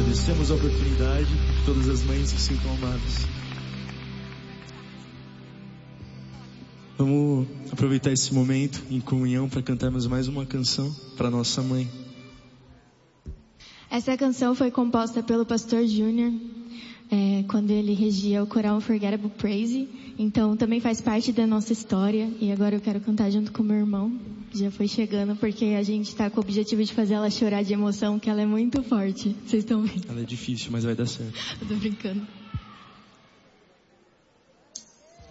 Agradecemos a oportunidade de todas as mães que se sintam amadas. Vamos aproveitar esse momento em comunhão para cantarmos mais uma canção para nossa mãe. Essa canção foi composta pelo pastor Júnior, quando ele regia o coral Unforgettable Praise. Então também faz parte da nossa história. E agora eu quero cantar junto com meu irmão. Já foi chegando porque a gente está com o objetivo de fazer ela chorar de emoção, que ela é muito forte. Vocês estão vendo? Ela é difícil, mas vai dar certo. Eu tô brincando.